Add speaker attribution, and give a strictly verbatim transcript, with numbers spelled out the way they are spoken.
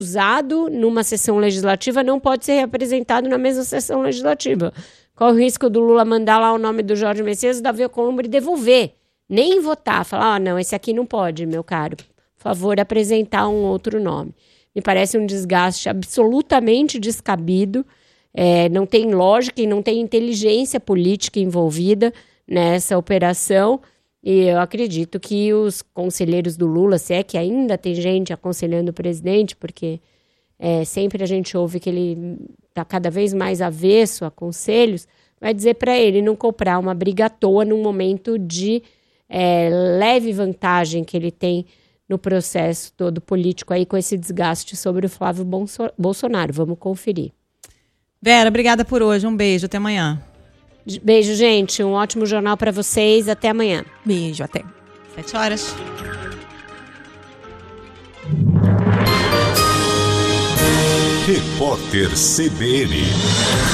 Speaker 1: usado numa sessão legislativa não pode ser reapresentado na mesma sessão legislativa. Qual o risco do Lula mandar lá o nome do Jorge Messias, o Davi Alcolumbre devolver? Nem votar, falar, ah, não, esse aqui não pode, meu caro. Por favor, apresentar um outro nome. Me parece um desgaste absolutamente descabido, é, não tem lógica e não tem inteligência política envolvida nessa operação. E eu acredito que os conselheiros do Lula, se é que ainda tem gente aconselhando o presidente, porque é, sempre a gente ouve que ele está cada vez mais avesso a conselhos, vai dizer para ele não comprar uma briga à toa num momento de é, leve vantagem que ele tem no processo todo político aí com esse desgaste sobre o Flávio Bolsonaro. Vamos conferir.
Speaker 2: Vera, obrigada por hoje. Um beijo. Até amanhã.
Speaker 1: Beijo, gente. Um ótimo jornal para vocês. Até amanhã.
Speaker 2: Beijo. Até. Sete horas.
Speaker 3: Repórter C B N.